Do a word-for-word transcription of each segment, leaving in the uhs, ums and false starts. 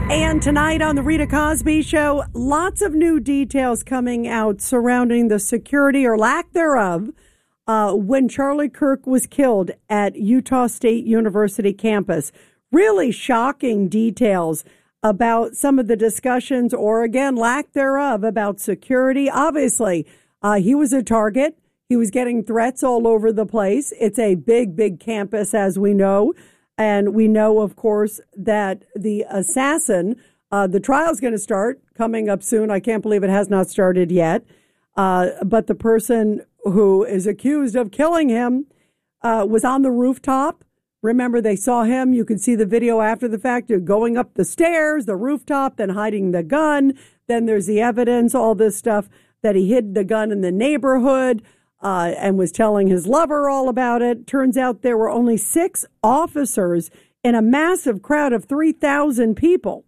And tonight on the Rita Cosby Show, lots of new details coming out surrounding the security or lack thereof uh, when Charlie Kirk was killed at Utah State University campus. Really shocking details about some of the discussions or, again, lack thereof about security. Obviously, uh, he was a target. He was getting threats all over the place. It's a big, big campus, as we know. And we know, of course, that the assassin, uh, the trial is going to start coming up soon. I can't believe it has not started yet. Uh, but the person who is accused of killing him uh, was on the rooftop. Remember, they saw him. You can see the video after the fact, going up the stairs, the rooftop, then hiding the gun. Then there's the evidence, all this stuff, that he hid the gun in the neighborhood. Uh, and was telling his lover all about it. Turns out there were only six officers in a massive crowd of three thousand people.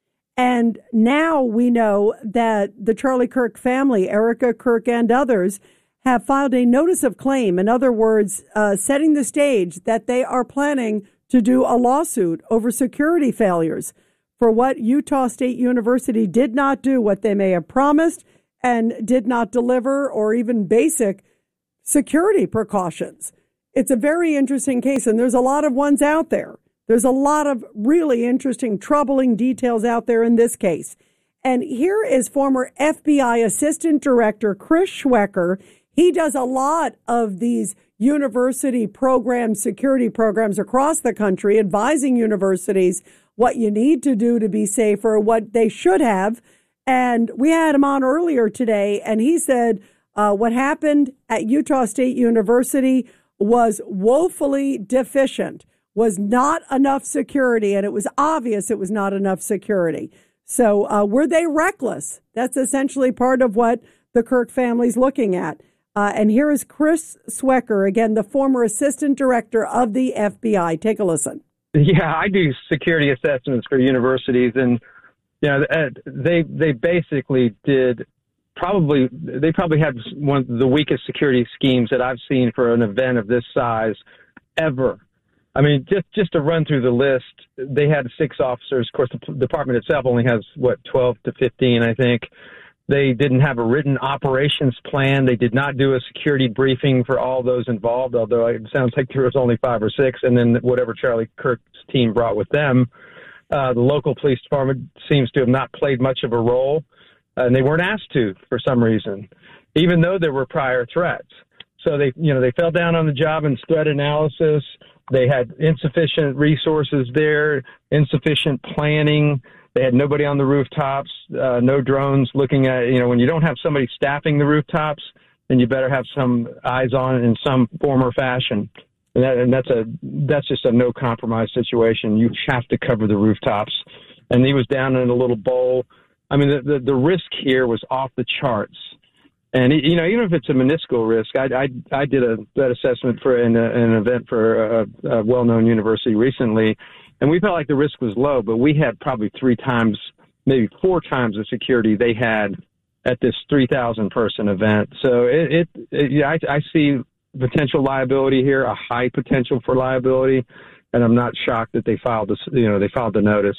And now we know that the Charlie Kirk family, Erica Kirk and others, have filed a notice of claim. In other words, uh, setting the stage that they are planning to do a lawsuit over security failures for what Utah State University did not do, what they may have promised and did not deliver, or even basic security precautions. It's a very interesting case, and there's a lot of ones out there. There's a lot of really interesting, troubling details out there in this case. And here is former F B I Assistant Director Chris Schwecker. He does a lot of these university programs, security programs across the country, advising universities what you need to do to be safer, what they should have. And we had him on earlier today, and he said, Uh, what happened at Utah State University was woefully deficient, was not enough security, and it was obvious it was not enough security. So uh, were they reckless? That's essentially part of what the Kirk family's looking at. Uh, and here is Chris Schwecker, again, the former assistant director of the F B I. Take a listen. Yeah, I do security assessments for universities, and you know, they they basically did Probably they probably had one of the weakest security schemes that I've seen for an event of this size ever. I mean, just just to run through the list, they had six officers. Of course, the department itself only has, what, twelve to fifteen, I think. They didn't have a written operations plan. They did not do a security briefing for all those involved, although it sounds like there was only five or six, and then whatever Charlie Kirk's team brought with them. Uh, the local police department seems to have not played much of a role. And they weren't asked to for some reason, even though there were prior threats. So they, you know, they fell down on the job in threat analysis. They had insufficient resources there, insufficient planning. They had nobody on the rooftops, uh, no drones looking at, you know, when you don't have somebody staffing the rooftops, then you better have some eyes on it in some form or fashion. And, that, and that's a, that's just a no compromise situation. You have to cover the rooftops. And he was down in a little bowl. I mean, the, the, the risk here was off the charts. And, you know, even if it's a meniscal risk, I, I, I did a that assessment for an, an event for a, a well-known university recently, and we felt like the risk was low, but we had probably three times, maybe four times the security they had at this three thousand person event. So it, it, it yeah, I, I see potential liability here, a high potential for liability, and I'm not shocked that they filed this, you know, they filed the notice.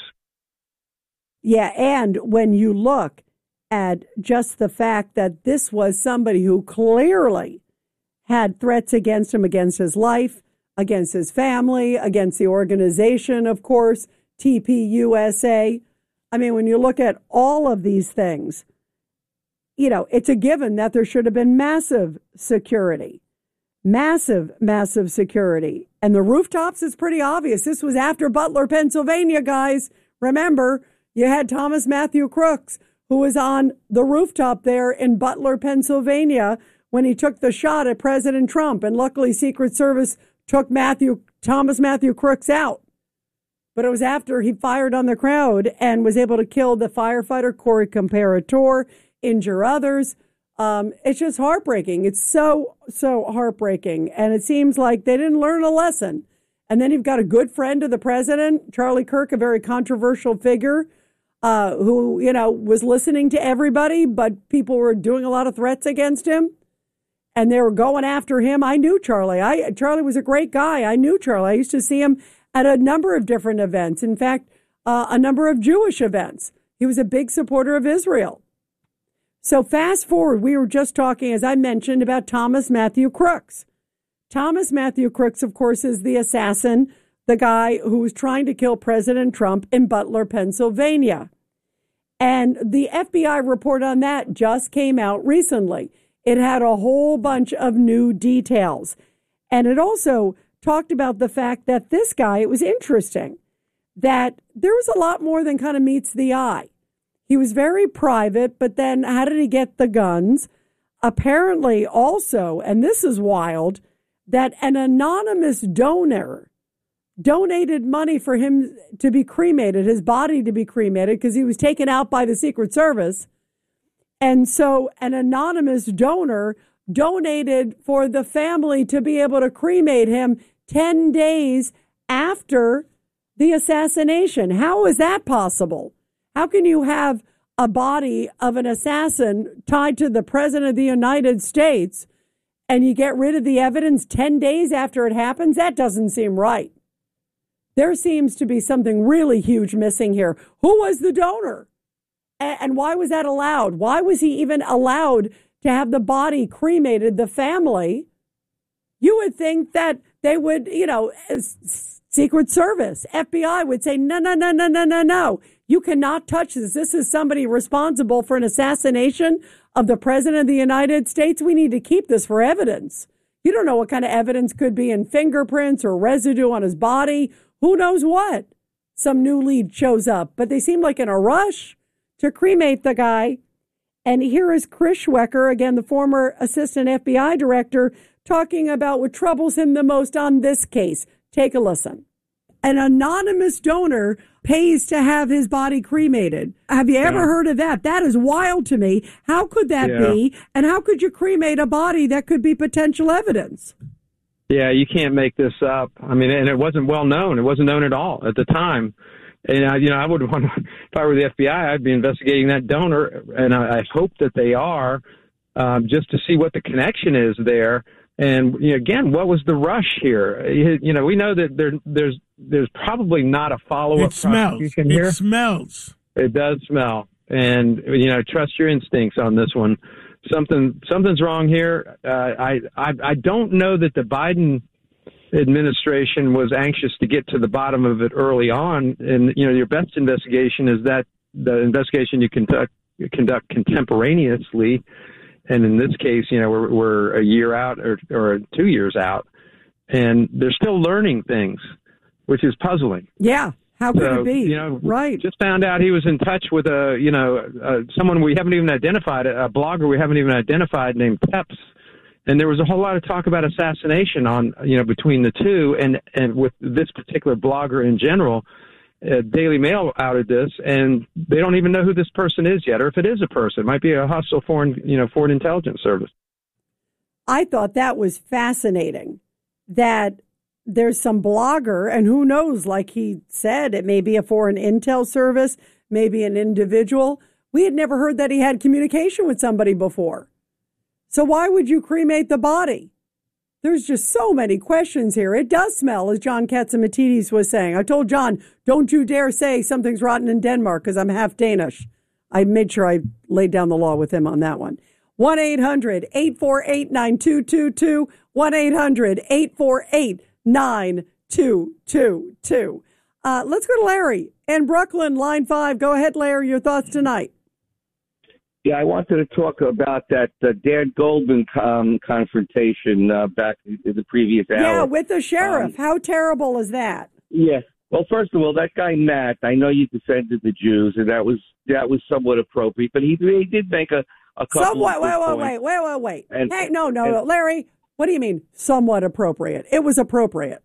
Yeah, and when you look at just the fact that this was somebody who clearly had threats against him, against his life, against his family, against the organization, of course, T P U S A. I mean, when you look at all of these things, you know, it's a given that there should have been massive security, massive, massive security. And the rooftops is pretty obvious. This was after Butler, Pennsylvania, guys. Remember, you had Thomas Matthew Crooks, who was on the rooftop there in Butler, Pennsylvania, when he took the shot at President Trump. And luckily, Secret Service took Matthew Thomas Matthew Crooks out. But it was after he fired on the crowd and was able to kill the firefighter, Corey Comparator, injure others. Um, it's just heartbreaking. It's so, so heartbreaking. And it seems like they didn't learn a lesson. And then you've got a good friend of the president, Charlie Kirk, a very controversial figure, uh, who, you know, was listening to everybody, but people were doing a lot of threats against him. And they were going after him. I knew Charlie. I Charlie was a great guy. I knew Charlie. I used to see him at a number of different events. In fact, uh, a number of Jewish events. He was a big supporter of Israel. So fast forward, we were just talking, as I mentioned, about Thomas Matthew Crooks. Thomas Matthew Crooks, of course, is the assassin, the guy who was trying to kill President Trump in Butler, Pennsylvania. And the F B I report on that just came out recently. It had a whole bunch of new details. And it also talked about the fact that this guy, it was interesting, that there was a lot more than kind of meets the eye. He was very private, but then how did he get the guns? Apparently also, and this is wild, that an anonymous donor donated money for him to be cremated, his body to be cremated, because he was taken out by the Secret Service. And so an anonymous donor donated for the family to be able to cremate him ten days after the assassination. How is that possible? How can you have a body of an assassin tied to the President of the United States and you get rid of the evidence ten days after it happens? That doesn't seem right. There seems to be something really huge missing here. Who was the donor? And why was that allowed? Why was he even allowed to have the body cremated? The family, you would think that they would, you know, Secret Service, F B I would say, no, no, no, no, no, no, no. You cannot touch this. This is somebody responsible for an assassination of the President of the United States. We need to keep this for evidence. You don't know what kind of evidence could be in fingerprints or residue on his body. Who knows what? Some new lead shows up, but they seem like in a rush to cremate the guy. And here is Chris Schwecker, again, the former assistant F B I director, talking about what troubles him the most on this case. Take a listen. An anonymous donor pays to have his body cremated. Have you ever yeah. heard of that? That is wild to me. How could that yeah. be? And how could you cremate a body that could be potential evidence? Yeah, you can't make this up. I mean, and it wasn't well known. It wasn't known at all at the time. And, I, you know, I would want to, if I were the F B I, I'd be investigating that donor, and I, I hope that they are, um, just to see what the connection is there. And, you know, again, what was the rush here? You, you know, we know that there, there's there's probably not a follow-up it smells. prosecution here. It smells. It does smell. And, you know, trust your instincts on this one. Something something's wrong here. Uh, I, I I don't know that the Biden administration was anxious to get to the bottom of it early on. And, you know, your best investigation is that the investigation you conduct, you conduct contemporaneously. And in this case, you know, we're, we're a year out or, or two years out, and they're still learning things, which is puzzling. Yeah. How could so, it be? You know, right. Just found out he was in touch with a, you know, uh, someone we haven't even identified, a blogger we haven't even identified named Peps. And there was a whole lot of talk about assassination on, you know, between the two, and, and with this particular blogger in general. Uh, Daily Mail outed this, and they don't even know who this person is yet, or if it is a person. It might be a hostile foreign, you know, foreign intelligence service. I thought that was fascinating, that there's some blogger, and who knows, like he said, it may be a foreign intel service, maybe an individual. We had never heard that he had communication with somebody before. So why would you cremate the body? There's just so many questions here. It does smell, as John Catsimatidis was saying. I told John, don't you dare say something's rotten in Denmark, because I'm half Danish. I made sure I laid down the law with him on that one. one eight hundred eight four eight nine two two two, one eight hundred eight four eight nine two two two. Uh, let's go to Larry in Brooklyn, line five. Go ahead, Larry, your thoughts tonight. Yeah, I wanted to talk about that uh, Dan Goldman um, confrontation uh, back in the previous hour. Yeah, with the sheriff. Um, How terrible is that? Yeah. Well, first of all, that guy Matt, I know you defended the Jews, and that was that was somewhat appropriate. But he he did make a, a couple. Somewhat. Of wait, wait, points. wait, wait, wait, wait. And, hey, no, no, and, no, Larry. What do you mean somewhat appropriate? It was appropriate.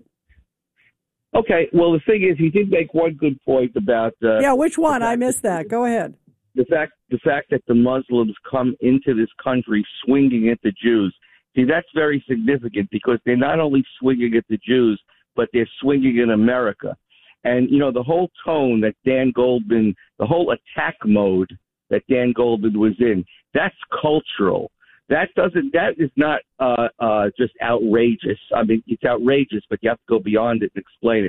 Okay. Well, the thing is, he did make one good point about. Uh, yeah, which one? I missed that. Go ahead. The fact the fact that the Muslims come into this country swinging at the Jews. See, that's very significant, because they're not only swinging at the Jews, but they're swinging in America. And, you know, the whole tone that Dan Goldman, the whole attack mode that Dan Goldman was in, that's cultural. That doesn't, that is not uh, uh, just outrageous. I mean, it's outrageous, but you have to go beyond it and explain it.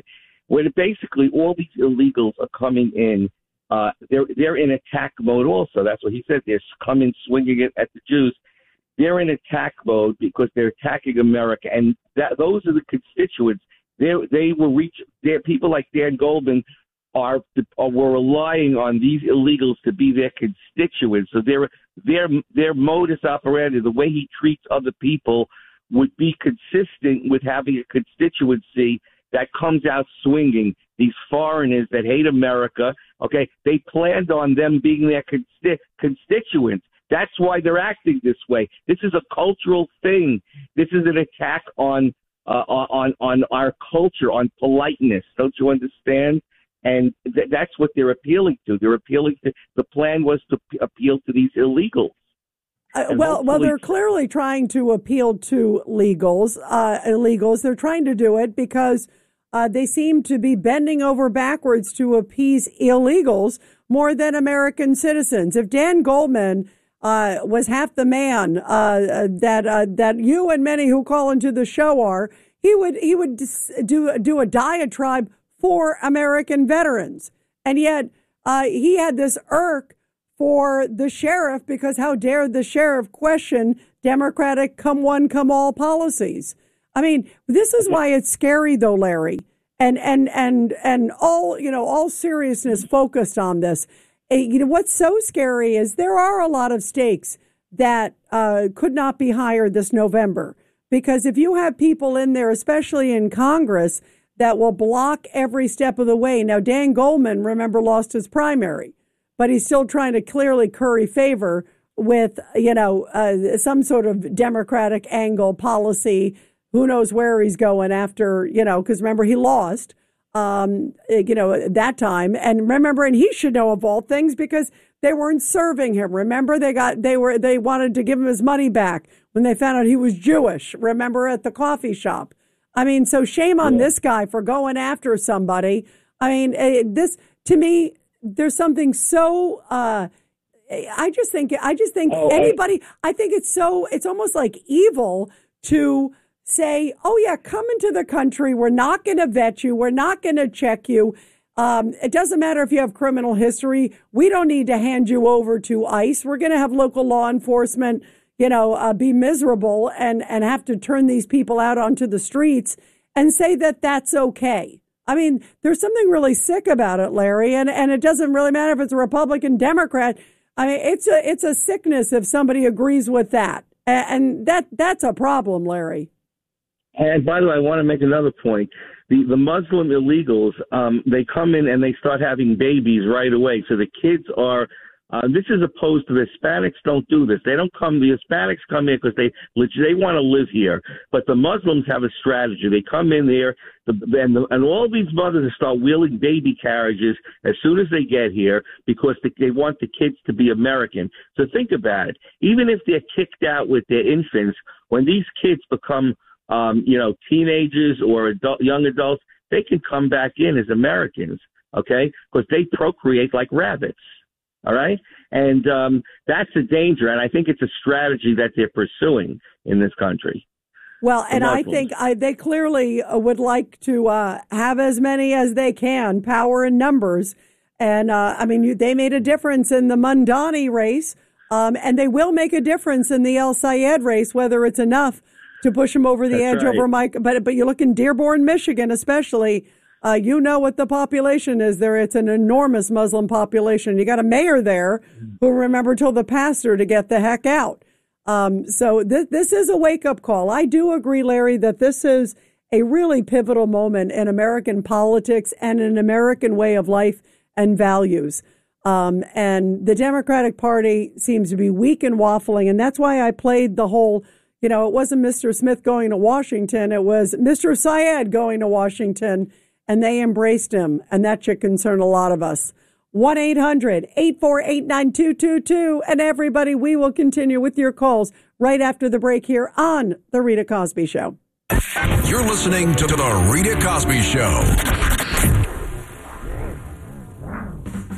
where basically all these illegals are coming in. Uh, they're they're in attack mode also. That's what he said. They're coming swinging it at the Jews. They're in attack mode because they're attacking America, and that those are the constituents. They they will reach. They're people like Dan Goldman are, are were relying on these illegals to be their constituents. So their their their modus operandi, the way he treats other people, would be consistent with having a constituency that comes out swinging. These foreigners that hate America, okay, they planned on them being their consti- constituents. That's why they're acting this way. This is a cultural thing. This is an attack on uh, on on our culture, on politeness. Don't you understand? And th- that's what they're appealing to. They're appealing to. The plan was to p- appeal to these illegals. Uh, well, well, they're clearly trying to appeal to legals, uh, illegals. They're trying to do it because uh, they seem to be bending over backwards to appease illegals more than American citizens. If Dan Goldman uh, was half the man uh, that uh, that you and many who call into the show are, he would he would do do a diatribe for American veterans, and yet uh, he had this irk for the sheriff because how dare the sheriff question Democratic come one, come all policies. I mean, this is why it's scary, though, Larry, and and and and all, you know, all seriousness focused on this. You know, what's so scary is there are a lot of stakes that uh, could not be higher this November, because if you have people in there, especially in Congress, that will block every step of the way. Now, Dan Goldman, remember, lost his primary, but he's still trying to clearly curry favor with, you know, uh, some sort of Democratic angle policy. Who knows where he's going after, you know, because remember, he lost, um, you know, that time. And remember, and he should know of all things because they weren't serving him. Remember, they got, they were, they wanted to give him his money back when they found out he was Jewish. Remember, at the coffee shop. I mean, so shame on this guy for going after somebody. I mean, this, to me, there's something so, uh, I just think, I just think oh, anybody, I, I think it's so, it's almost like evil to say, oh yeah, come into the country. We're not going to vet you. We're not going to check you. Um, it doesn't matter if you have criminal history. We don't need to hand you over to ICE. We're going to have local law enforcement, you know, uh, be miserable and, and have to turn these people out onto the streets and say that that's okay. I mean, there's something really sick about it, Larry, and, and it doesn't really matter if it's a Republican, Democrat. I mean, it's a it's a sickness if somebody agrees with that, and that that's a problem, Larry. And by the way, I want to make another point. The the Muslim illegals, um, they come in and they start having babies right away. So the kids are. Uh, this is opposed to the Hispanics. Don't do this. They don't come. The Hispanics come in because they they want to live here. But the Muslims have a strategy. They come in there, the, and, the, and all these mothers start wheeling baby carriages as soon as they get here because they, they want the kids to be American. So think about it. Even if they're kicked out with their infants, when these kids become, um, you know, teenagers or adult, young adults, they can come back in as Americans. Okay, because they procreate like rabbits. All right. And um, that's a danger. And I think it's a strategy that they're pursuing in this country. Well, and I think I, they clearly would like to uh, have as many as they can, power in numbers. And uh, I mean, you, they made a difference in the Mamdani race, um, and they will make a difference in the El Sayed race, whether it's enough to push him over the that's edge right. over Mike. But, but you look in Dearborn, Michigan, especially. Uh, you know what the population is there. It's an enormous Muslim population. You got a mayor there who, remember, told the pastor to get the heck out. Um, so th- this is a wake-up call. I do agree, Larry, that this is a really pivotal moment in American politics and an American way of life and values. Um, and the Democratic Party seems to be weak and waffling, and that's why I played the whole, you know, it wasn't Mister Smith going to Washington. It was Mister Syed going to Washington. And they embraced him, and that should concern a lot of us. one eight hundred eight four eight nine two two two. And everybody, we will continue with your calls right after the break here on The Rita Cosby Show. You're listening to The Rita Cosby Show.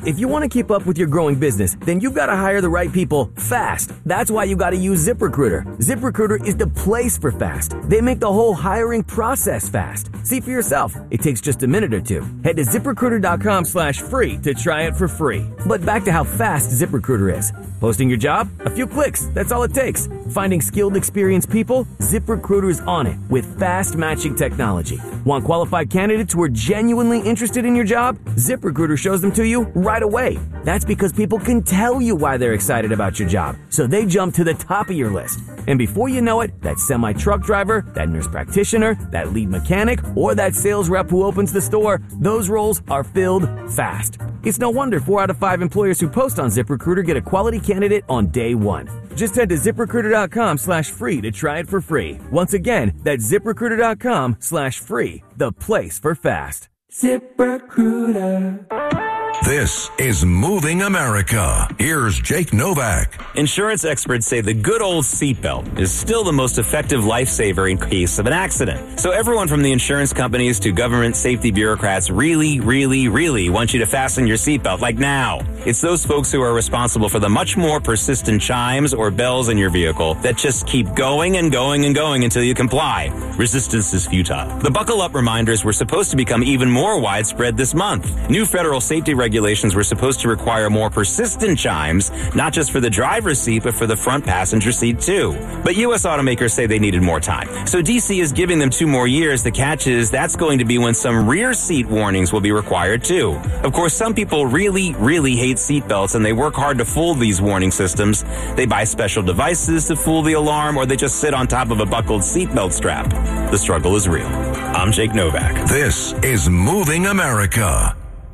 If you want to keep up with your growing business, then you've got to hire the right people fast. That's why you got to use ZipRecruiter. ZipRecruiter is the place for fast. They make the whole hiring process fast. See for yourself. It takes just a minute or two. Head to ZipRecruiter.com slash free to try it for free. But back to how fast ZipRecruiter is. Posting your job? A few clicks. That's all it takes. Finding skilled, experienced people? ZipRecruiter's on it with fast matching technology. Want qualified candidates who are genuinely interested in your job? ZipRecruiter shows them to you right away. That's because people can tell you why they're excited about your job, so they jump to the top of your list. And before you know it, that semi-truck driver, that nurse practitioner, that lead mechanic, or that sales rep who opens the store, those roles are filled fast. It's no wonder four out of five employers who post on ZipRecruiter get a quality candidate on day one. Just head to ZipRecruiter.com slash free to try it for free. Once again, that's ZipRecruiter.com slash free, the place for fast. ZipRecruiter. This is Moving America. Here's Jake Novak. Insurance experts say the good old seatbelt is still the most effective lifesaver in case of an accident. So everyone from the insurance companies to government safety bureaucrats really, really, really want you to fasten your seatbelt, like now. It's those folks who are responsible for the much more persistent chimes or bells in your vehicle that just keep going and going and going until you comply. Resistance is futile. The buckle up reminders were supposed to become even more widespread this month. New federal safety regulations Regulations were supposed to require more persistent chimes, not just for the driver's seat, but for the front passenger seat too. But U S automakers say they needed more time. So D C is giving them two more years. The catch is that's going to be when some rear seat warnings will be required too. Of course, some people really, really hate seatbelts and they work hard to fool these warning systems. They buy special devices to fool the alarm, or they just sit on top of a buckled seatbelt strap. The struggle is real. I'm Jake Novak. This is Moving America.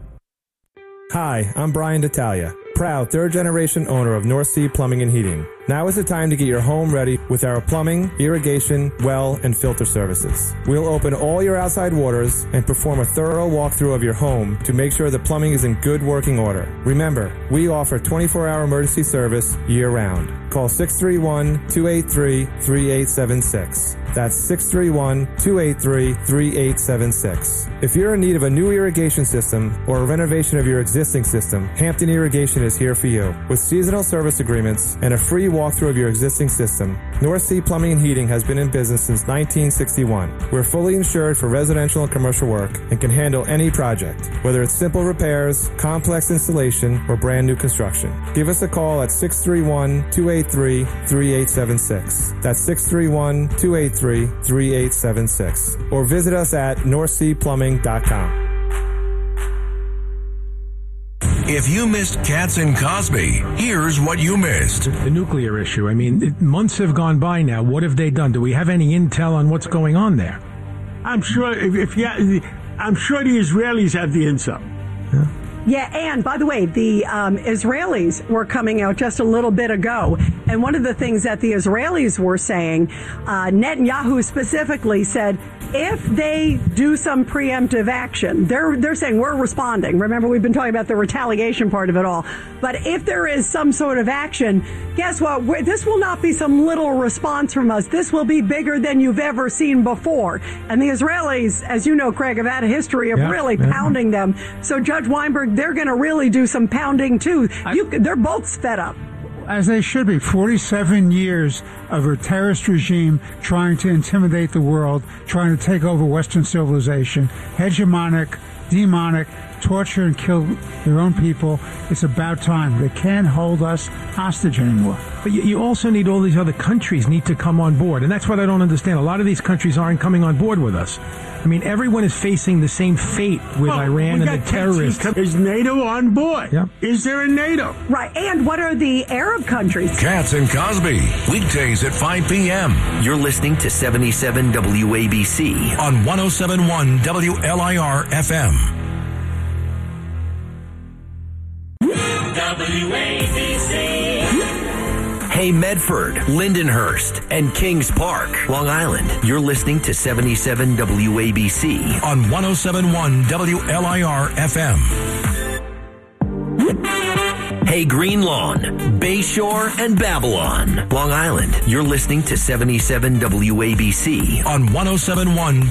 Hi, I'm Brian D'Italia, proud third-generation owner of North Sea Plumbing and Heating. Now is the time to get your home ready with our plumbing, irrigation, well, and filter services. We'll open all your outside waters and perform a thorough walkthrough of your home to make sure the plumbing is in good working order. Remember, we offer twenty-four hour emergency service year-round. Call six three one, two eight three, three eight seven six. That's six three one, two eight three, three eight seven six. If you're in need of a new irrigation system or a renovation of your existing system, Hampton Irrigation is here for you. With seasonal service agreements and a free walkthrough of your existing system, North Sea Plumbing and Heating has been in business since nineteen sixty-one. We're fully insured for residential and commercial work and can handle any project, whether it's simple repairs, complex installation, or brand new construction. Give us a call at six three one, two eight three, three eight seven six. That's six three one, two eight three, three eight seven six. Or visit us at north sea plumbing dot com. If you missed Katz and Cosby, here's what you missed. The nuclear issue. I mean, it, months have gone by now. What have they done? Do we have any intel on what's going on there? I'm sure if, if you, I'm sure the Israelis have the intel. Yeah. Yeah, and by the way, the um, Israelis were coming out just a little bit ago, and one of the things that the Israelis were saying, uh, Netanyahu specifically said, if they do some preemptive action, they're they're saying we're responding. Remember, we've been talking about the retaliation part of it all. But if there is some sort of action, guess what? We're, this will not be some little response from us. This will be bigger than you've ever seen before. And the Israelis, as you know, Craig, have had a history of yeah, really yeah. pounding them. So Judge Weinberg, they're going to really do some pounding too. You, they're both fed up. As they should be. forty-seven years of a terrorist regime trying to intimidate the world, trying to take over Western civilization, hegemonic, demonic, torture and kill their own people. It's about time. They can't hold us hostage anymore. But you, you also need all these other countries need to come on board. And that's what I don't understand. A lot of these countries aren't coming on board with us. I mean, everyone is facing the same fate with well, Iran and the terrorists. Is NATO on board? Yep. Is there a NATO? Right. And what are the Arab countries? Katz and Cosby, weekdays at five p.m. You're listening to seventy-seven W A B C on one oh seven point one W L I R F M. W A B C. Hey, Medford, Lindenhurst, and Kings Park, Long Island. You're listening to seventy-seven W A B C on one oh seven point one W L I R F M. Hey, Green Lawn, Bayshore, and Babylon, Long Island. You're listening to seventy-seven W A B C on one oh seven point one